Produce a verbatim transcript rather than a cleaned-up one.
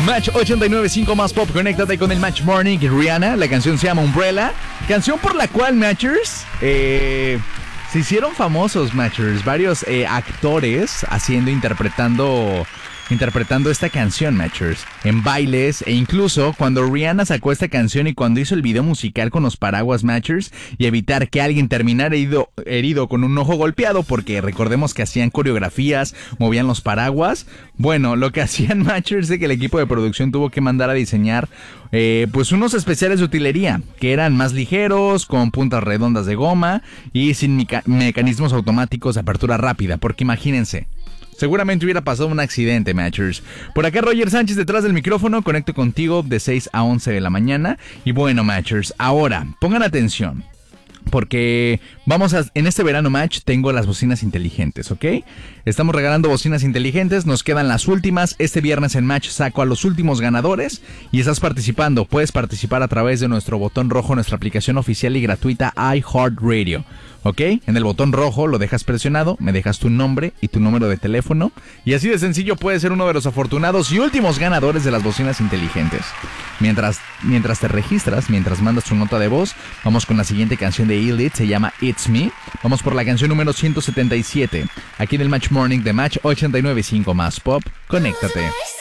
Match ochenta y nueve punto cinco más pop, conéctate con el Match Morning. Rihanna, la canción se llama Umbrella, canción por la cual, Matchers, eh, se hicieron famosos, Matchers, varios eh, actores haciendo, interpretando... interpretando esta canción, Matchers, en bailes, e incluso cuando Rihanna sacó esta canción y cuando hizo el video musical con los paraguas, Matchers, y evitar que alguien terminara herido, herido con un ojo golpeado, porque recordemos que hacían coreografías, movían los paraguas. Bueno, lo que hacían, Matchers, es que el equipo de producción tuvo que mandar a diseñar eh, pues unos especiales de utilería, que eran más ligeros, con puntas redondas de goma y sin meca- mecanismos automáticos de apertura rápida, porque imagínense, seguramente hubiera pasado un accidente, Matchers. Por acá Roger Sánchez detrás del micrófono, conecto contigo de seis a once de la mañana. Y bueno, Matchers, ahora pongan atención, porque vamos a, en este verano Match tengo las bocinas inteligentes, ¿ok? Estamos regalando bocinas inteligentes, nos quedan las últimas. Este viernes en Match saco a los últimos ganadores y estás participando. Puedes participar a través de nuestro botón rojo, nuestra aplicación oficial y gratuita iHeartRadio, ¿ok? En el botón rojo lo dejas presionado, me dejas tu nombre y tu número de teléfono y así de sencillo puedes ser uno de los afortunados y últimos ganadores de las bocinas inteligentes. Mientras, mientras te registras, mientras mandas tu nota de voz, vamos con la siguiente canción de Elite, se llama It's Me. Vamos por la canción número ciento setenta y siete, aquí en el Match Morning de Match ochenta y nueve punto cinco más pop. Conéctate.